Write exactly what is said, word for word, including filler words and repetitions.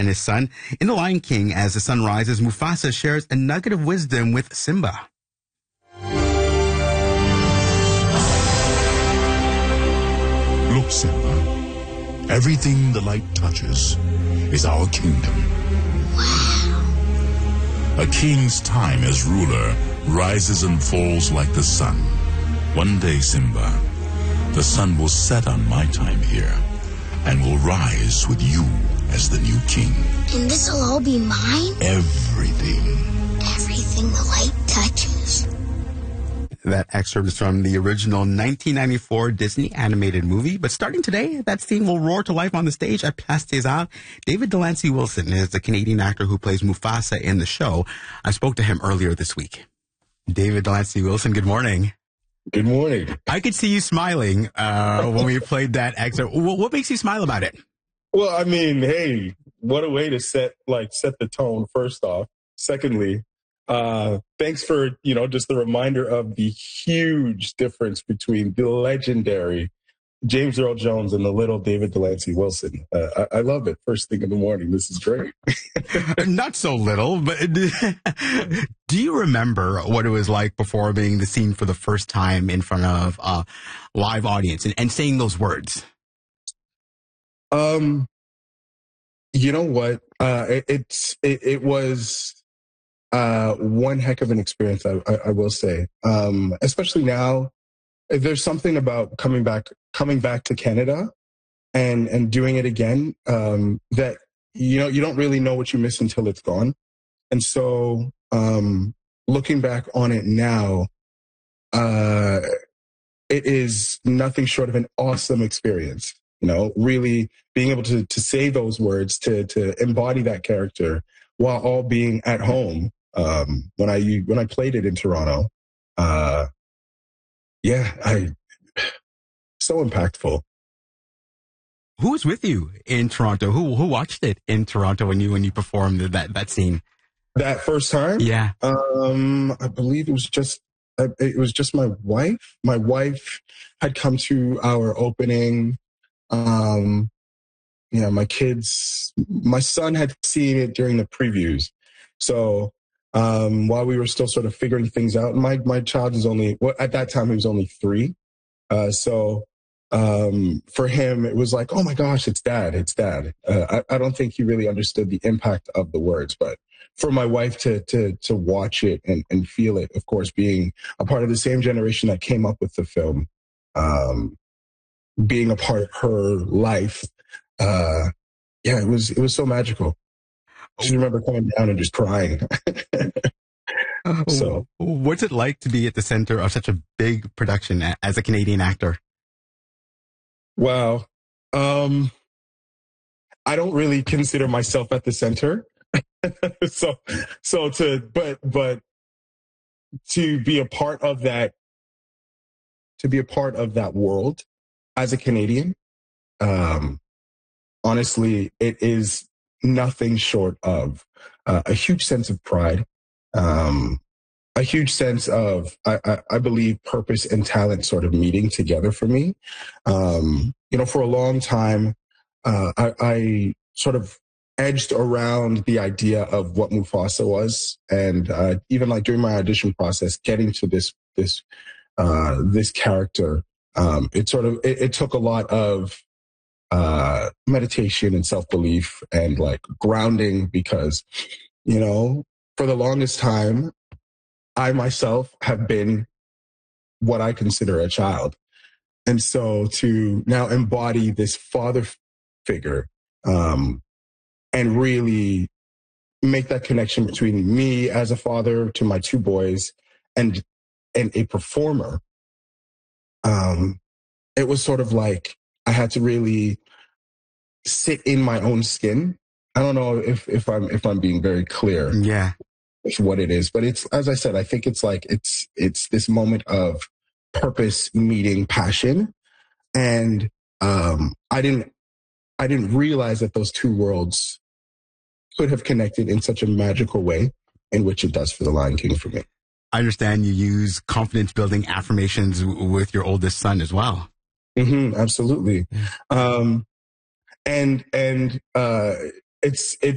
his son. In The Lion King, as the sun rises, Mufasa shares a nugget of wisdom with Simba. Look, Simba, everything the light touches is our kingdom. Wow. A king's time as ruler rises and falls like the sun. One day, Simba, the sun will set on my time here and will rise with you as the new king. And this'll all be mine? Everything. Everything the light touches. That excerpt is from the original nineteen ninety-four Disney animated movie. But starting today, that scene will roar to life on the stage at Place des Arts. David Delancey Wilson is the Canadian actor who plays Mufasa in the show. I spoke to him earlier this week. David Delancey Wilson, good morning. Good morning. I could see you smiling uh, when we played that excerpt. What makes you smile about it? Well, I mean, hey, what a way to set like set the tone, first off. Secondly, uh, thanks for, you know, just the reminder of the huge difference between the legendary James Earl Jones and the little David Delancey Wilson. Uh, I, I love it. First thing in the morning. This is great. Not so little, but do you remember what it was like performing the scene for the first time in front of a live audience and, and saying those words? Um, you know what? Uh, it, it's, it, it was, uh, one heck of an experience. I, I, I will say, um, especially now, there's something about coming back, coming back to Canada and, and doing it again, um, that, you know, you don't really know what you miss until it's gone. And so, um, looking back on it now, uh, it is nothing short of an awesome experience. You know, really being able to, to say those words, to, to embody that character while all being at home. Um, when I, when I played it in Toronto, uh, yeah, I, so impactful. Who was with you in Toronto? Who, who watched it in Toronto when you, when you performed that, that scene? That first time? Yeah. Um, I believe it was just, it was just my wife. My wife had come to our opening. Um, yeah, my kids, my son had seen it during the previews. So, um, while we were still sort of figuring things out, my, my child is only, well, at that time he was only three. Uh, so, um, for him, it was like, oh my gosh, it's dad, it's dad. Uh, I, I don't think he really understood the impact of the words, but for my wife to, to, to watch it and, and feel it, of course, being a part of the same generation that came up with the film, um, being a part of her life, uh, yeah, it was, it was so magical. I just remember coming down and just crying. So, what's it like to be at the center of such a big production as a Canadian actor? Wow. Um, I don't really consider myself at the center. so, so to, but, but to be a part of that, to be a part of that world as a Canadian, um, honestly, it is nothing short of uh, a huge sense of pride, um, a huge sense of, I, I, I believe, purpose and talent sort of meeting together for me. Um, you know, for a long time, uh, I, I sort of edged around the idea of what Mufasa was. And uh, even like during my audition process, getting to this, this, uh, this character, um, it sort of, it, it took a lot of uh, meditation and self-belief and like grounding because, you know, for the longest time, I myself have been what I consider a child. And so to now embody this father figure, um, and really make that connection between me as a father to my two boys and, and a performer, um, it was sort of like, I had to really sit in my own skin. I don't know if, if I'm, if I'm being very clear. Yeah. With what it is, but it's, as I said, I think it's like, it's, it's this moment of purpose meeting passion. And, um, I didn't, I didn't realize that those two worlds could have connected in such a magical way in which it does for The Lion King for me. I understand you use confidence building affirmations w- with your oldest son as well. Mm-hmm, absolutely. Um, and, and, uh, it's, it's,